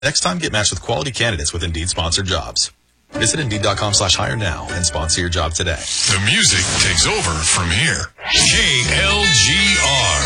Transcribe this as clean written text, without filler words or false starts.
Next time, get matched with quality candidates with Indeed sponsored jobs. Visit Indeed.com/hire now and sponsor your job today. The music takes over from here. KLGR.